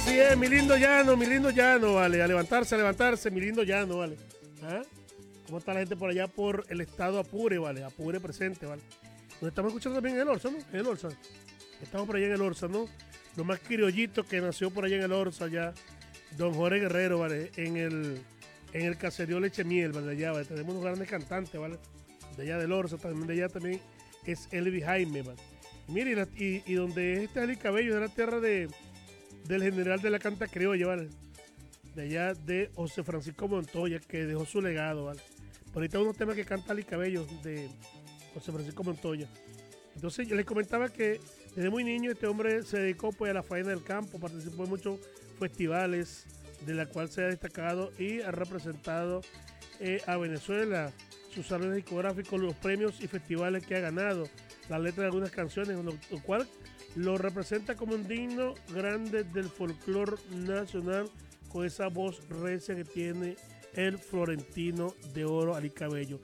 Así es, mi lindo llano, vale. A levantarse, mi lindo llano, vale. ¿Ah? ¿Cómo está la gente por allá por el estado Apure, vale? Apure presente, vale. Nos estamos escuchando también en el Orsa, ¿no? En el Orsa. Estamos por allá en el Orsa, ¿no? Lo más criollito que nació por allá en el Orsa, ya. Don Jorge Guerrero, vale. En el caserío Leche Miel, vale. Allá, vale. Tenemos unos grandes cantantes, vale. De allá del Orsa, también de allá también es Elvi Jaime, vale. Y mire, y donde este Ali Cabello, de la tierra del general de la canta criolla, ¿vale? De allá de José Francisco Montoya, que dejó su legado, ¿vale? Por ahorita unos temas que canta Ali Cabello de José Francisco Montoya. Entonces yo les comentaba que desde muy niño este hombre se dedicó pues a la faena del campo, participó en muchos festivales de la cual se ha destacado y ha representado a Venezuela, sus álbumes discográficos, los premios y festivales que ha ganado, las letras de algunas canciones, lo cual lo representa como un digno grande del folclore nacional con esa voz recia que tiene el florentino de oro Ali Cabello.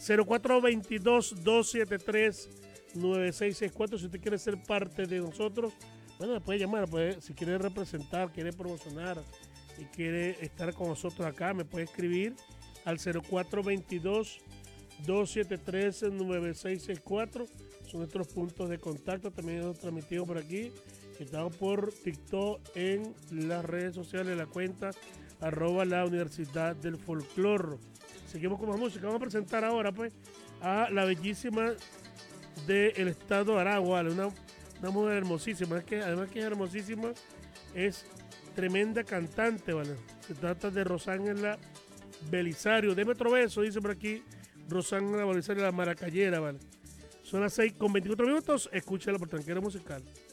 0422-273-9664. Si usted quiere ser parte de nosotros, bueno, me puede llamar, si quiere representar, quiere promocionar y quiere estar con nosotros acá, me puede escribir al 0422-273-9664. Son nuestros puntos de contacto. También hemos transmitido por aquí. Estamos por TikTok en las redes sociales, la cuenta @la Universidad del Folclor. Seguimos con más música. Vamos a presentar ahora pues a la bellísima del estado de Aragua, una mujer hermosísima. Además que es hermosísima, es tremenda cantante, ¿vale? Se trata de Rosángela Belisario. Deme otro beso, dice por aquí Rosángela Belisario, la maracayera, ¿vale? Son las 6:24. Escúchala por Tranquera Musical.